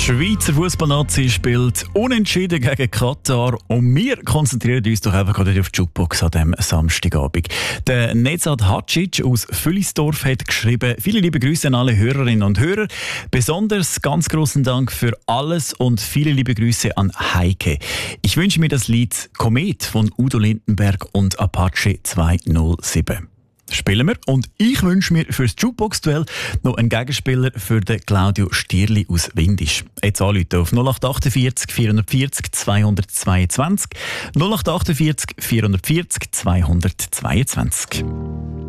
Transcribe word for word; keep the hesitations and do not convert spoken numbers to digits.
Schweizer Fußballnazi spielt unentschieden gegen Katar und wir konzentrieren uns doch einfach gerade auf die Jukebox an diesem Samstagabend. Der Nezat Hacic aus Füllisdorf hat geschrieben: Viele liebe Grüße an alle Hörerinnen und Hörer. Besonders ganz großen Dank für alles und viele liebe Grüße an Heike. Ich wünsche mir das Lied Komet von Udo Lindenberg und Apache zweihundertsieben. Spielen wir. Und ich wünsche mir für das Jukebox-Duell noch einen Gegenspieler für den Claudio Stierli aus Windisch. Jetzt anrufen auf null acht achtundvierzig vierhundertvierzig zweihundertzweiundzwanzig null acht achtundvierzig vierhundertvierzig zweihundertzweiundzwanzig.